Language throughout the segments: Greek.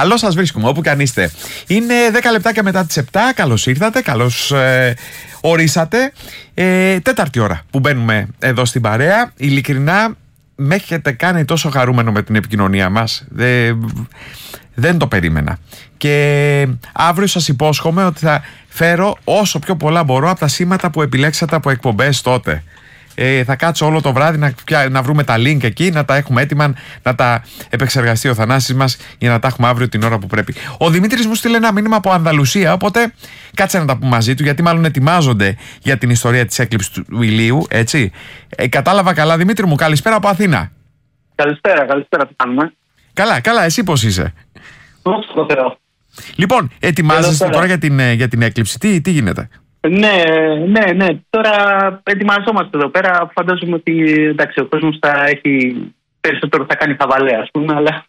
Καλώς σας βρίσκουμε όπου και αν είστε. Είναι 10 λεπτάκια μετά τις 7. Καλώς ήρθατε, καλώς ορίσατε. Τέταρτη ώρα που μπαίνουμε εδώ στην παρέα. Ειλικρινά με έχετε κάνει τόσο χαρούμενο με την επικοινωνία μας. Δεν το περίμενα. Και αύριο σας υπόσχομαι ότι θα φέρω όσο πιο πολλά μπορώ από τα σήματα που επιλέξατε από εκπομπές τότε. Θα κάτσω όλο το βράδυ να βρούμε τα link εκεί, να τα έχουμε έτοιμα, να τα επεξεργαστεί ο Θανάσης μας για να τα έχουμε αύριο την ώρα που πρέπει. Ο Δημήτρης μου στείλε ένα μήνυμα από Ανδαλουσία, οπότε κάτσε να τα πούμε μαζί του, γιατί μάλλον ετοιμάζονται για την ιστορία της έκλειψης του ηλίου, έτσι. Κατάλαβα καλά, Δημήτρη μου, καλησπέρα από Αθήνα. Καλησπέρα, τι κάνουμε? Καλά, εσύ πώς είσαι? Στο Θεό. Λοιπόν, ετοιμάζεστε τώρα για την έκλειψη, τι γίνεται? Ναι. Τώρα ετοιμαζόμαστε εδώ πέρα. Φαντάζομαι ότι εντάξει, ο κόσμος θα έχει περισσότερο, θα κάνει χαβαλέ, ας πούμε, αλλά.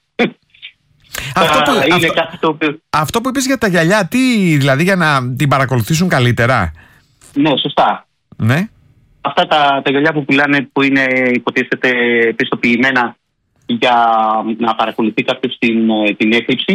Αυτό που είπες για τα γυαλιά, δηλαδή για να την παρακολουθήσουν καλύτερα? Ναι, σωστά. Ναι. Αυτά τα γυαλιά που πουλάνε, που είναι υποτίθεται πιστοποιημένα για να παρακολουθεί κάποιος την έκλειψη.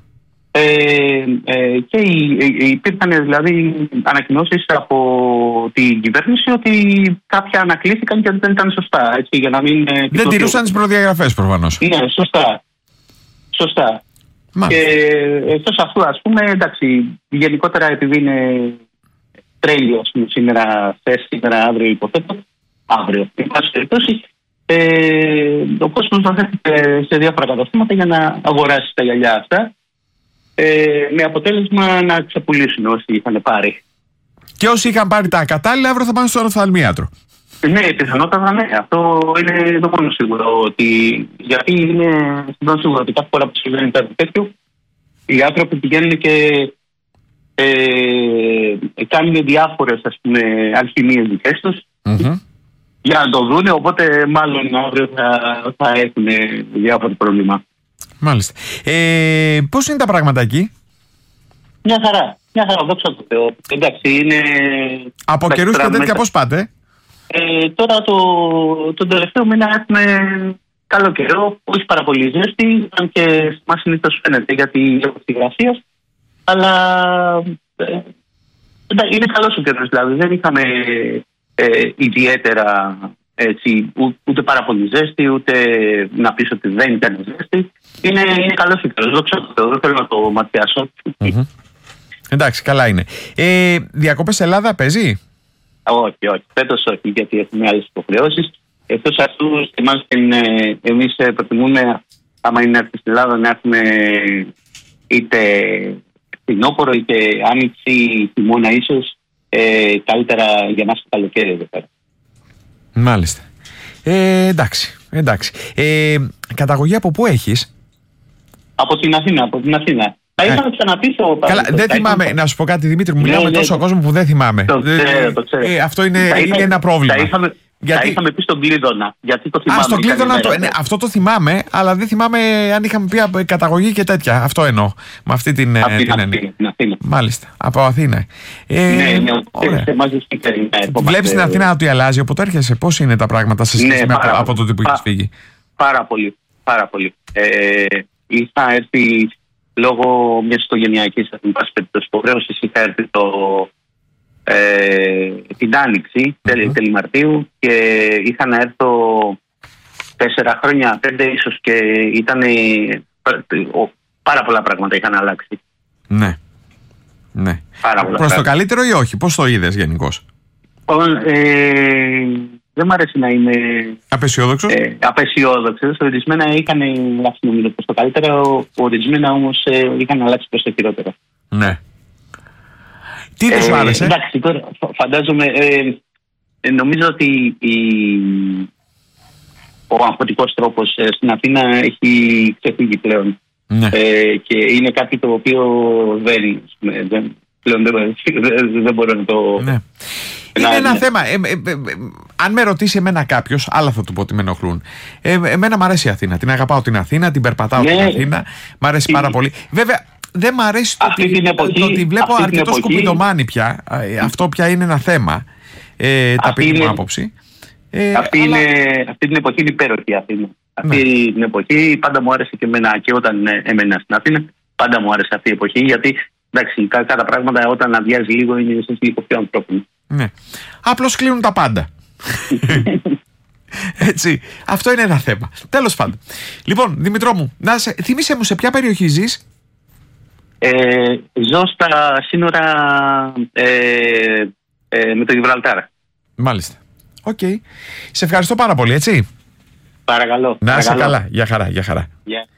Και υπήρχαν δηλαδή ανακοινώσεις από την κυβέρνηση ότι κάποια ανακλήθηκαν και δεν ήταν σωστά. Έτσι, για να μην δεν τηρούσαν τις προδιαγραφές προφανώς. Ναι, σωστά. Και εκτός αυτού, ας πούμε, εντάξει, γενικότερα επειδή είναι τρέλιο, ας πούμε, σήμερα, αύριο, υποθέτω, αύριο, εν πάση περιπτώσει, ο κόσμος βρέθηκε σε διάφορα καταστήματα για να αγοράσει τα γυαλιά αυτά. Με αποτέλεσμα να ξεπουλήσουν όσοι είχαν πάρει. Και όσοι είχαν πάρει τα κατάλληλα, αύριο θα πάνε στο οφθαλμίατρο. Ναι, πιθανότατα ναι. Αυτό είναι το μόνο σίγουρο. Γιατί είναι σχεδόν σίγουρο ότι κάθε φορά που συμβαίνει κάτι τέτοιο, οι άνθρωποι πηγαίνουν και κάνουν διάφορες, ας πούμε, αλχημίες δικές τους για να το δούνε. Οπότε μάλλον αύριο θα έχουν διάφορο πρόβλημα. Μάλιστα. Πώς είναι τα πράγματα εκεί? Μια χαρά, δόξα τω Θεώ. Εντάξει, είναι. Από καιρούς και τέτοια πώς πάτε? Τώρα τον τελευταίο μήνα έχουμε καλό καιρό, όχι πάρα πολύ ζέστη, αν και μας συνήθως φαίνεται γιατί έχω φωτογραφίες, αλλά είναι καλός ο καιρός, δηλαδή δεν είχαμε ιδιαίτερα. Έτσι, ούτε πάρα πολύ ζέστη, ούτε να πεις ότι δεν ήταν ζέστη. Είναι καλός ο καιρός, δεν θέλω να το ματιάσω. Εντάξει, καλά είναι. Διακοπές Ελλάδα παίζει? Όχι, φέτος όχι, γιατί έχουμε άλλες υποχρεώσεις. Εκτός αυτού, εμείς προτιμούμε, άμα είναι να έρθει στην Ελλάδα, να έχουμε είτε φθινόπωρο, είτε άνοιξη, χειμώνα ίσως, καλύτερα για μας το καλοκαίρι εδώ πέρα. Μάλιστα. Εντάξει. Καταγωγή από πού έχεις? Από την Αθήνα. Θα ήθελα να ξαναπήσω. Καλά, δεν θυμάμαι. Να σου πω κάτι, Δημήτρη, μου μιλάω με τόσο κόσμο που δεν θυμάμαι. Το ξέρω. Αυτό είναι ένα πρόβλημα. Θα είχαμε πει στον Κλείδωνα. Γιατί το θυμάμαι. Στον Κλείδωνα, αυτό το θυμάμαι, αλλά δεν θυμάμαι αν είχαμε πει καταγωγή και τέτοια. Αυτό εννοώ. Με αυτή την έννοια. Μάλιστα. Από Αθήνα. Βλέπεις την Αθήνα ότι αλλάζει, οπότε έρχεσαι. Πώς είναι τα πράγματα σε σχέση με από τότε που έχεις φύγει? Πάρα πολύ. Είχα έρθει λόγω μιας οικογενειακής υποχρέωσης. Είχα έρθει την Άνοιξη, τέλη Μαρτίου, και είχα να έρθω 4 χρόνια, 5 ίσως, και ήταν πάρα πολλά πράγματα είχαν αλλάξει. Ναι. Προς το καλύτερο ή όχι? Πώς το είδες γενικώς? Δεν μ' αρέσει να είμαι απεσιόδοξος. Ορισμένα είχαν αλλάξει, νομίζω, προς το καλύτερο, ορισμένα όμως είχαν αλλάξει προς το χειρότερο. Ναι. Τι δεν σου άρεσε? Εντάξει, τώρα φαντάζομαι, νομίζω ότι ο αγχωτικός τρόπος στην Αθήνα έχει ξεφύγει πλέον. Ναι. Και είναι κάτι το οποίο δεν μπορώ να το... Ναι. Είναι ένα θέμα. Αν με ρωτήσει εμένα κάποιος, άλλα θα του πω ότι με ενοχλούν. Εμένα μου αρέσει η Αθήνα. Την αγαπάω την Αθήνα, την περπατάω την Αθήνα. Μ' αρέσει πάρα πολύ. Βέβαια, δεν μ' αρέσει το ότι βλέπω αρκετό σκουπιδομάνι πια. Αυτό πια είναι ένα θέμα. Ταπεινή μου άποψη. Αυτή την εποχή είναι υπέροχη η Αθήνα. Αυτή την εποχή πάντα μου άρεσε και εμένα, και όταν έμενα στην Αθήνα. πάντα μου άρεσε αυτή η εποχή, γιατί εντάξει, κατά πράγματα όταν αδειάζει λίγο είναι λίγο πιο ανθρώπινο. Ναι. Απλώς κλείνουν τα πάντα. Έτσι. Αυτό είναι ένα θέμα. Τέλος πάντων. Λοιπόν, Δημητρό μου, θύμισε μου σε ποια περιοχή ζεις? Ζω στα σύνορα με το Γιβραλτάρ. Μάλιστα. Οκ. Σε ευχαριστώ πάρα πολύ, έτσι. Παρακαλώ. Να είσαι καλά. Γεια χαρά. Γεια χαρά. Yeah.